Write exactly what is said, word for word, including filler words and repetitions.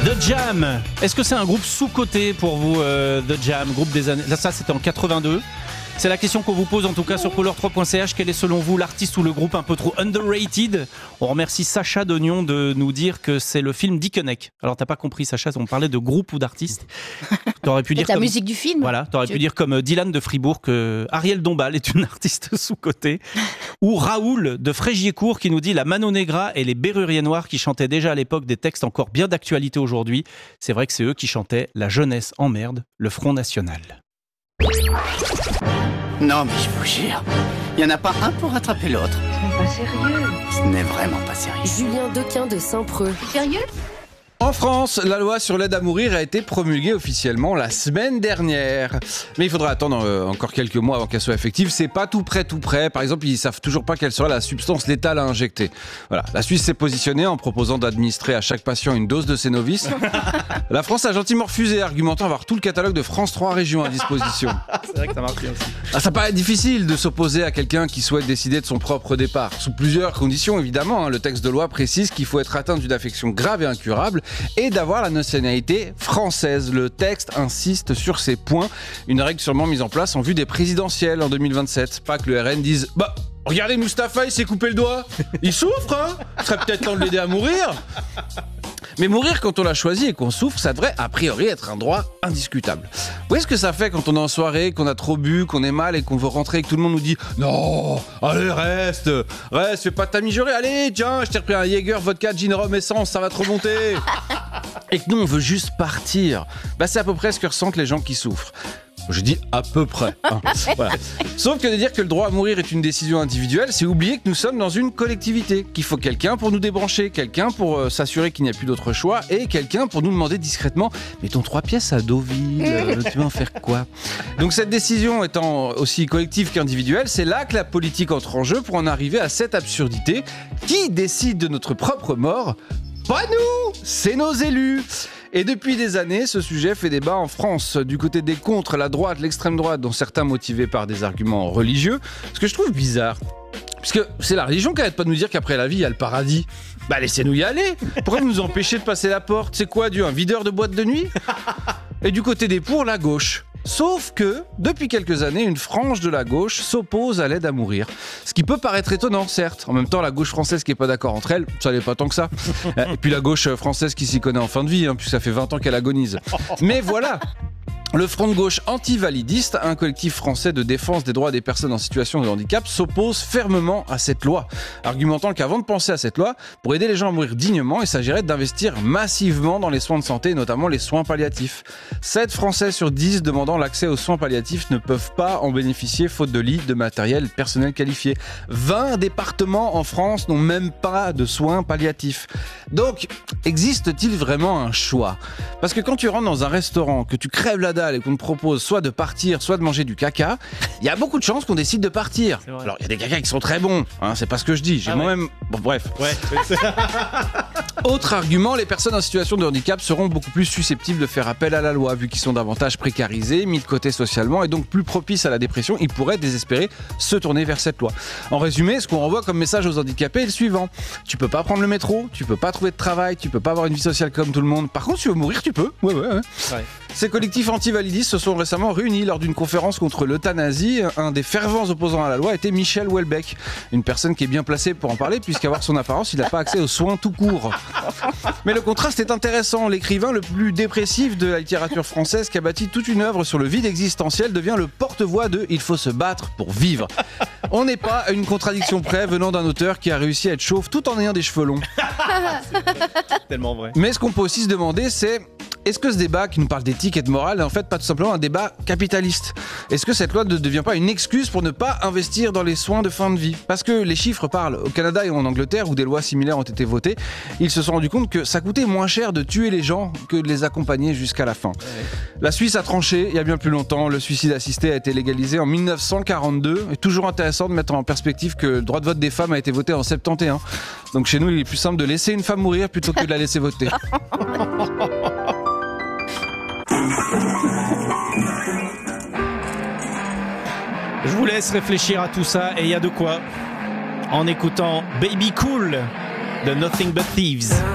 The Jam. Est-ce que c'est un groupe sous-coté pour vous, euh, The Jam, groupe des années... Là, ça, c'était en quatre-vingt-deux. C'est la question qu'on vous pose en tout cas sur couleur trois point c h. Quel est selon vous l'artiste ou le groupe un peu trop underrated? On remercie Sacha Dognon de nous dire que c'est le film Dickeneck. Alors t'as pas compris Sacha, on parlait de groupe ou d'artiste. T'aurais pu dire la comme... musique du film. Voilà, t'aurais pu dire comme Dylan de Fribourg que Ariel Dombal est une artiste sous-cotée. Ou Raoul de Frégiécourt qui nous dit la Mano Negra et les Berruriers Noirs qui chantaient déjà à l'époque des textes encore bien d'actualité aujourd'hui. C'est vrai que c'est eux qui chantaient La jeunesse emmerde, le Front National. Non, mais je vous jure, il n'y en a pas un pour rattraper l'autre. Ce n'est pas sérieux. Ce n'est vraiment pas sérieux. Julien Dequin de Saint-Preux. Sérieux? En France, la loi sur l'aide à mourir a été promulguée officiellement la semaine dernière. Mais il faudra attendre euh, encore quelques mois avant qu'elle soit effective. C'est pas tout près, tout près. Par exemple, ils savent toujours pas quelle sera la substance létale à injecter. Voilà. La Suisse s'est positionnée en proposant d'administrer à chaque patient une dose de ses novices. La France a gentiment refusé, argumentant avoir tout le catalogue de France trois régions à disposition. C'est vrai que ça marche bien aussi. Ah, ça paraît difficile de s'opposer à quelqu'un qui souhaite décider de son propre départ. Sous plusieurs conditions, évidemment. Hein. Le texte de loi précise qu'il faut être atteint d'une affection grave et incurable et d'avoir la nationalité française. Le texte insiste sur ces points. Une règle sûrement mise en place en vue des présidentielles en deux mille vingt-sept. Pas que le R N dise « Bah, regardez Mustapha, il s'est coupé le doigt. Il souffre, hein. Ce serait peut-être temps de l'aider à mourir. » Mais mourir quand on l'a choisi et qu'on souffre, ça devrait a priori être un droit indiscutable. Vous voyez ce que ça fait quand on est en soirée, qu'on a trop bu, qu'on est mal et qu'on veut rentrer et que tout le monde nous dit « Non, allez reste, reste, fais pas ta mijaurée, allez tiens, je t'ai repris un Jäger, vodka, gin, rhum, essence, ça va te remonter !» Et que nous on veut juste partir. Bah c'est à peu près ce que ressentent les gens qui souffrent. Je dis à peu près. Hein. Voilà. Sauf que de dire que le droit à mourir est une décision individuelle, c'est oublier que nous sommes dans une collectivité, qu'il faut quelqu'un pour nous débrancher, quelqu'un pour euh, s'assurer qu'il n'y a plus d'autre choix, et quelqu'un pour nous demander discrètement « Mais ton trois pièces à Deauville, euh, tu vas en faire quoi ?» Donc cette décision étant aussi collective qu'individuelle, c'est là que la politique entre en jeu pour en arriver à cette absurdité. Qui décide de notre propre mort? Pas nous, c'est nos élus. Et depuis des années, ce sujet fait débat en France. Du côté des contre, la droite, l'extrême droite, dont certains motivés par des arguments religieux. Ce que je trouve bizarre. Puisque c'est la religion qui arrête pas de nous dire qu'après la vie, il y a le paradis. Bah laissez-nous y aller. Pourquoi vous nous empêchez de passer la porte? C'est quoi, Dieu, un videur de boîte de nuit? Et du côté des pour, la gauche. Sauf que, depuis quelques années, une frange de la gauche s'oppose à l'aide à mourir. Ce qui peut paraître étonnant, certes. En même temps, la gauche française qui n'est pas d'accord entre elles, ça n'est pas tant que ça. Et puis la gauche française qui s'y connaît en fin de vie, hein, puisque ça fait vingt ans qu'elle agonise. Mais voilà. Le Front de gauche anti-validiste, un collectif français de défense des droits des personnes en situation de handicap, s'oppose fermement à cette loi, argumentant qu'avant de penser à cette loi, pour aider les gens à mourir dignement, il s'agirait d'investir massivement dans les soins de santé, notamment les soins palliatifs. sept Français sur dix demandant l'accès aux soins palliatifs ne peuvent pas en bénéficier faute de lits, de matériel personnel qualifié. vingt départements en France n'ont même pas de soins palliatifs. Donc, existe-t-il vraiment un choix? Parce que quand tu rentres dans un restaurant, que tu crèves la dalle et qu'on te propose soit de partir, soit de manger du caca, il y a beaucoup de chances qu'on décide de partir. Alors, il y a des cacas qui sont très bons, hein, c'est pas ce que je dis. J'ai ah moi-même... Ouais. Bon, bref. Ouais. Autre argument, les personnes en situation de handicap seront beaucoup plus susceptibles de faire appel à la loi, vu qu'ils sont davantage précarisés, mis de côté socialement et donc plus propices à la dépression. Ils pourraient désespérer se tourner vers cette loi. En résumé, ce qu'on renvoie comme message aux handicapés est le suivant. Tu peux pas prendre le métro, tu peux pas trouver de travail, tu peux pas avoir une vie sociale comme tout le monde. Par contre, si tu veux mourir, tu peux. Ouais, ouais, ouais. ouais. Ces collectifs anti-validistes se sont récemment réunis lors d'une conférence contre l'euthanasie. Un des fervents opposants à la loi était Michel Houellebecq, une personne qui est bien placée pour en parler puisqu'à voir son apparence, il n'a pas accès aux soins tout court. Mais le contraste est intéressant. L'écrivain le plus dépressif de la littérature française qui a bâti toute une œuvre sur le vide existentiel devient le porte-voix de « Il faut se battre pour vivre ». On n'est pas à une contradiction près venant d'un auteur qui a réussi à être chauve tout en ayant des cheveux longs. C'est tellement vrai. Mais ce qu'on peut aussi se demander, c'est... Est-ce que ce débat qui nous parle d'éthique et de morale est en fait pas tout simplement un débat capitaliste? Est-ce que cette loi ne devient pas une excuse pour ne pas investir dans les soins de fin de vie? Parce que les chiffres parlent. Au Canada et en Angleterre, où des lois similaires ont été votées, ils se sont rendus compte que ça coûtait moins cher de tuer les gens que de les accompagner jusqu'à la fin. Ouais. La Suisse a tranché il y a bien plus longtemps. Le suicide assisté a été légalisé en mille neuf cent quarante-deux. Et toujours intéressant de mettre en perspective que le droit de vote des femmes a été voté en soixante et onze. Donc chez nous, il est plus simple de laisser une femme mourir plutôt que de la laisser voter. Je vous laisse réfléchir à tout ça et il y a de quoi en écoutant Baby Cool de Nothing But Thieves.